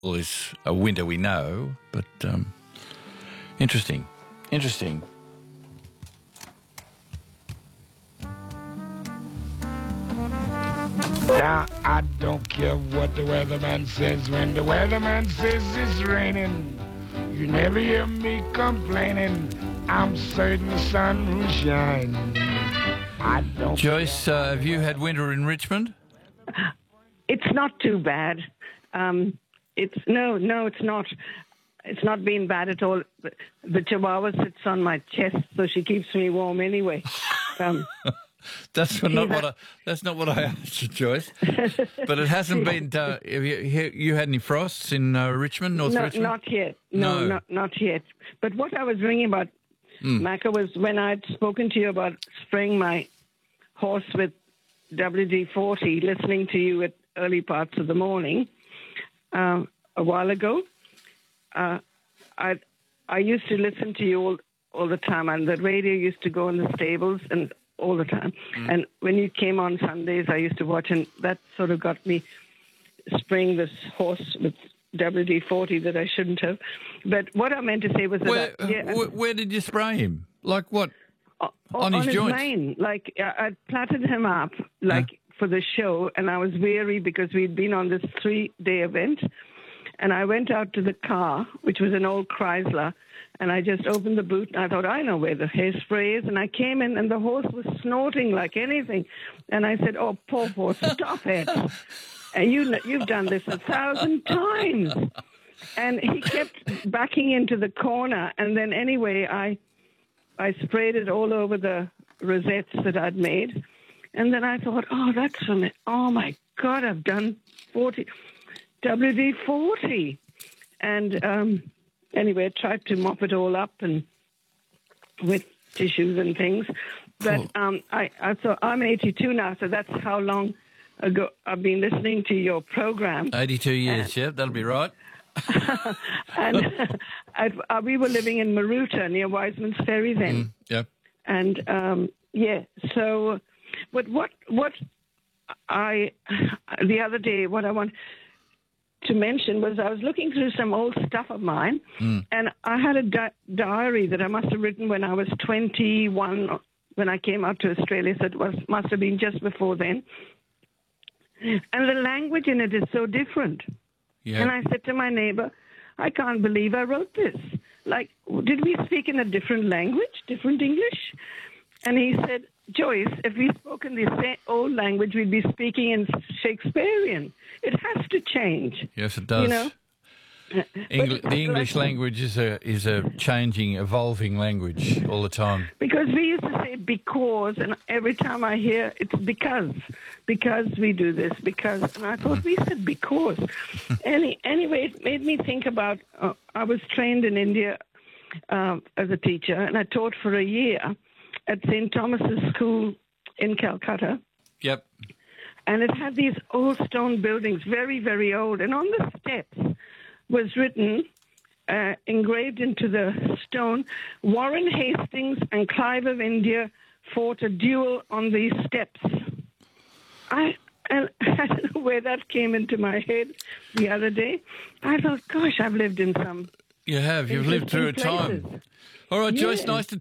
well, is a winter we know, but interesting. Now, I don't care what the weatherman says. When the weatherman says it's raining, you never hear me complaining. I'm certain the sun will shine. I don't Joyce, have you had winter in Richmond? It's not too bad. It's not. It's not been bad at all. The Chihuahua sits on my chest, so she keeps me warm anyway. That's not what I asked you, Joyce. But it hasn't been. Have you had any frosts in Richmond, North Richmond? Not yet. No, not yet. But what I was ringing about, Macca, was when I'd spoken to you about spraying my horse with WD-40, listening to you at early parts of the morning a while ago. I used to listen to you all the time, and the radio used to go in the stables and all the time. And when you came on Sundays, I used to watch, and that sort of got me spraying this horse with WD-40 that I shouldn't have. But what I meant to say was that... Where did you spray him? Like what? On his joints? Mane. Like, I platted him up, for the show, and I was weary because we'd been on this 3-day event. And I went out to the car, which was an old Chrysler, and I just opened the boot, and I thought, I know where the hairspray is. And I came in, and the horse was snorting like anything. And I said, oh, poor horse, stop it. And you've done this 1,000 times. And he kept backing into the corner. And then anyway, I sprayed it all over the rosettes that I'd made. And then I thought, oh, that's from it. Oh, my God, I've done WD-40. And anyway, I tried to mop it all up and with tissues and things. But I thought, I'm 82 now, so that's how long ago I've been listening to your program. 82 years, yeah, that'll be right. And we were living in Maruta near Wiseman's Ferry then. Yeah. And, so... But the other day, what I want to mention was I was looking through some old stuff of mine, and I had a diary that I must have written when I was 21, when I came out to Australia, so it must have been just before then. And the language in it is so different. Yeah. And I said to my neighbor, I can't believe I wrote this. Like, did we speak in a different language, different English? And he said, Joyce, if we spoke in the same old language, we'd be speaking in Shakespearean. It has to change. Yes, it does. You know? The English language is a changing, evolving language all the time. Because we used to say because, and every time I hear it's because we do this, because, and I thought we said because. Anyway, it made me think about, I was trained in India as a teacher, and I taught for a year at St. Thomas's School in Calcutta. Yep. And it had these old stone buildings, very, very old. And on the steps was written, engraved into the stone, Warren Hastings and Clive of India fought a duel on these steps. I don't know where that came into my head the other day. I thought, gosh, I've lived in some... You have. You've lived through a time. All right, Joyce, nice to